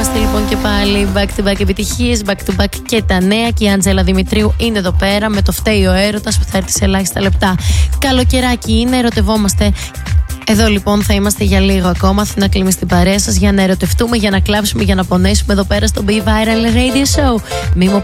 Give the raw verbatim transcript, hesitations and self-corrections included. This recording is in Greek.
Είμαστε λοιπόν και πάλι back to back επιτυχίες, back to back και τα νέα. Και η Άντζελα Δημητρίου είναι εδώ πέρα με το φταίει ο έρωτας που θα έρθει σε ελάχιστα λεπτά. Καλοκαιράκι είναι, ερωτευόμαστε. Εδώ λοιπόν θα είμαστε για λίγο ακόμα. Αθηνά Κλίμη στην παρέα σας για να ερωτευτούμε, για να κλάψουμε, για να πονέσουμε εδώ πέρα στο Be Viral Radio Show. Μη μου